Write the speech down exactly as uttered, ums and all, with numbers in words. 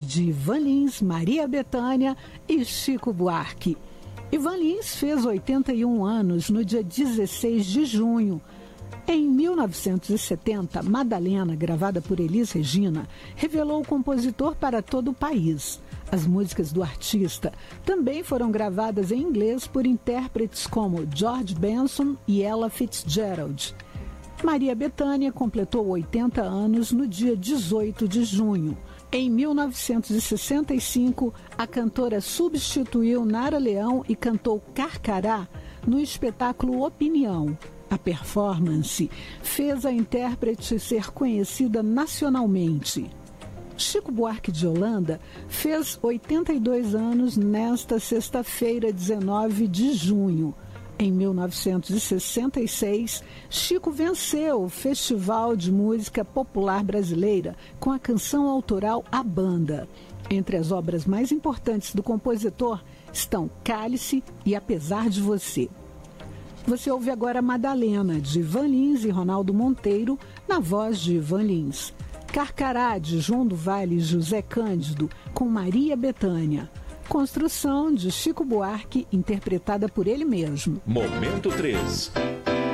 de Ivan Lins, Maria Bethânia e Chico Buarque. Ivan Lins fez oitenta e um anos no dia dezesseis de junho. Em mil novecentos e setenta, Madalena, gravada por Elis Regina, revelou o compositor para todo o país. As músicas do artista também foram gravadas em inglês por intérpretes como George Benson e Ella Fitzgerald. Maria Bethânia completou oitenta anos no dia dezoito de junho. Em mil novecentos e sessenta e cinco, a cantora substituiu Nara Leão e cantou Carcará no espetáculo Opinião. A performance fez a intérprete ser conhecida nacionalmente. Chico Buarque de Holanda fez oitenta e dois anos nesta sexta-feira, dezenove de junho. Em mil novecentos e sessenta e seis, Chico venceu o Festival de Música Popular Brasileira com a canção autoral A Banda. Entre as obras mais importantes do compositor estão Cálice e Apesar de Você. Você ouve agora Madalena, de Ivan Lins e Ronaldo Monteiro, na voz de Ivan Lins. Carcará, de João do Vale e José Cândido, com Maria Bethânia. Construção de Chico Buarque, interpretada por ele mesmo. Momento três.